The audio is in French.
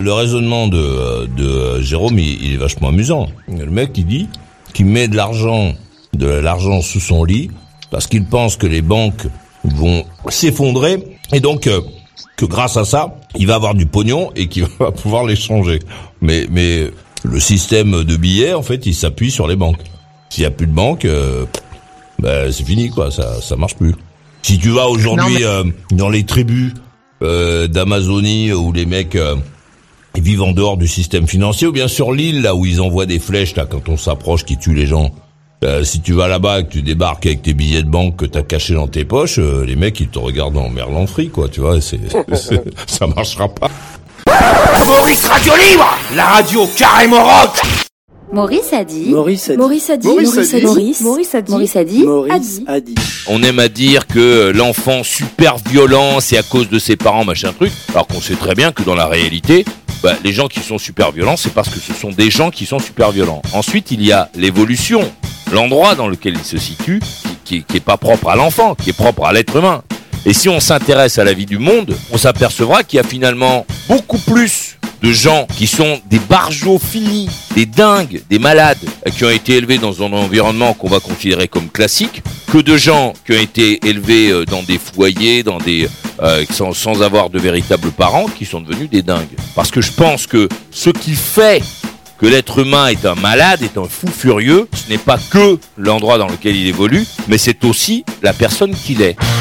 Le raisonnement de Jérôme, il est vachement amusant. Le mec, il dit qu'il met de l'argent sous son lit parce qu'il pense que les banques vont s'effondrer et donc que grâce à ça, il va avoir du pognon et qu'il va pouvoir l'échanger. Mais le système de billets, en fait, il s'appuie sur les banques. S'il y a plus de banques, c'est fini, quoi. Ça marche plus. Si tu vas aujourd'hui dans les tribus d'Amazonie où les mecs ils vivent en dehors du système financier, ou bien sur l'île là où ils envoient des flèches là quand on s'approche qui tue les gens. Si tu vas là-bas et que tu débarques avec tes billets de banque que t'as cachés dans tes poches, les mecs ils te regardent en merlan-frit, quoi, tu vois, ça marchera pas. Maurice Radio Libre, la radio carrément rock. Maurice a dit. On aime à dire que l'enfant super violent, c'est à cause de ses parents, machin truc, alors qu'on sait très bien que dans la réalité, les gens qui sont super violents, c'est parce que ce sont des gens qui sont super violents. Ensuite, il y a l'évolution, l'endroit dans lequel il se situe, qui est pas propre à l'enfant, qui est propre à l'être humain. Et si on s'intéresse à la vie du monde, on s'apercevra qu'il y a finalement beaucoup plus de gens qui sont des barjots finis, des dingues, des malades, qui ont été élevés dans un environnement qu'on va considérer comme classique, que de gens qui ont été élevés dans des foyers, sans avoir de véritables parents, qui sont devenus des dingues. Parce que je pense que ce qui fait que l'être humain est un malade, est un fou furieux, ce n'est pas que l'endroit dans lequel il évolue, mais c'est aussi la personne qu'il est.